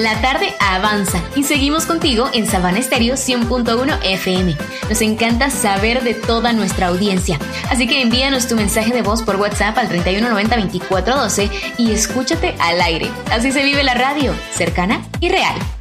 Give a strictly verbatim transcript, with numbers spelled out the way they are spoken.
la tarde avanza y seguimos contigo en Sabana Estéreo cien punto uno F M. Nos encanta saber de toda nuestra audiencia, así que envíanos tu mensaje de voz por WhatsApp al treinta y uno noventa veinticuatro doce y escúchate al aire. Así se vive la radio, cercana y real.